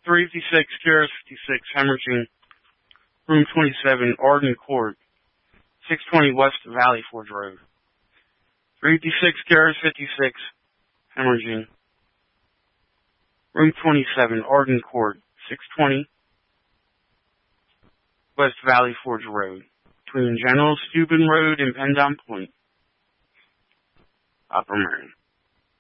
356, Terrace 56, Hemorrhaging, Room 27, Arden Court, 620 West Valley Forge Road. 356, Terrace 56, Hemorrhaging, Room 27, Arden Court, 620 West Valley Forge Road, between General Steuben Road and Pendon Point, Upper Marion.